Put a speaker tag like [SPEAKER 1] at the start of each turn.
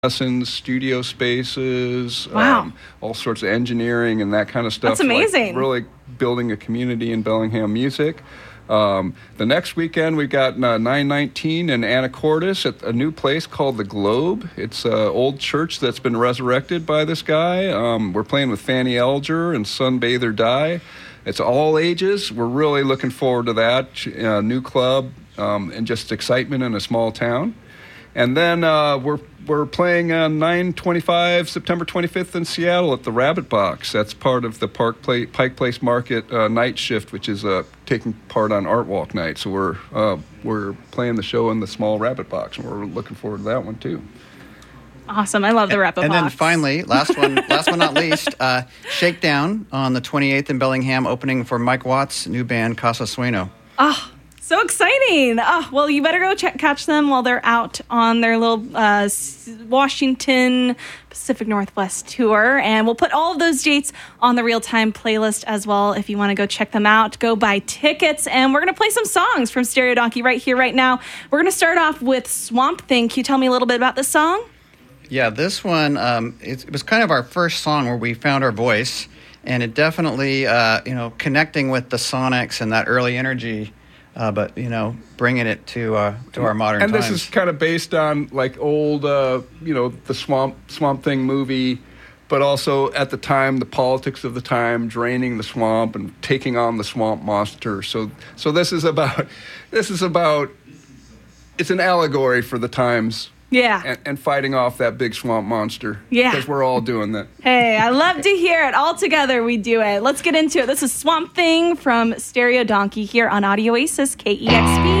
[SPEAKER 1] lessons, studio spaces,
[SPEAKER 2] Wow.
[SPEAKER 1] all sorts of engineering and that kind of stuff.
[SPEAKER 2] That's amazing.
[SPEAKER 1] Like really building a community in Bellingham music. The next weekend we got 919 in Anacortes at a new place called The Globe. It's an old church that's been resurrected by this guy. We're playing with Fanny Alger and Sunbather Die. It's all ages. We're really looking forward to that. New club and just excitement in a small town. And then we're playing on 9/25, September 25th in Seattle at the Rabbit Box. That's part of the Pike Place Market night shift, which is taking part on Art Walk night. So we're playing the show in the small Rabbit Box, and we're looking forward to that one too.
[SPEAKER 2] Awesome. I love the Rabbit
[SPEAKER 3] And
[SPEAKER 2] Box.
[SPEAKER 3] then finally, last but not least, Shakedown on the 28th in Bellingham, opening for Mike Watts' new band Casa Sueno.
[SPEAKER 2] Oh, so exciting. Oh, well, you better go catch them while they're out on their little Washington Pacific Northwest tour. And we'll put all of those dates on the real-time playlist as well. If you want to go check them out, go buy tickets. And we're going to play some songs from Stereo Donkey right here, right now. We're going to start off with Swamp Thing. Can you tell me a little bit about this song?
[SPEAKER 3] Yeah, this one, it was kind of our first song where we found our voice. And it definitely, connecting with the Sonics and that early energy, but bringing it to our modern
[SPEAKER 1] and
[SPEAKER 3] times.
[SPEAKER 1] This is kind of based on like old, the Swamp Thing movie, but also at the time the politics of the time, draining the swamp and taking on the swamp monster. So this is about it's an allegory for the times.
[SPEAKER 2] Yeah.
[SPEAKER 1] And fighting off that big swamp monster.
[SPEAKER 2] Yeah.
[SPEAKER 1] Because we're all doing that.
[SPEAKER 2] Hey, I love to hear it. All together we do it. Let's get into it. This is Swamp Thing from Stereo Donkey here on Audio Oasis, KEXP.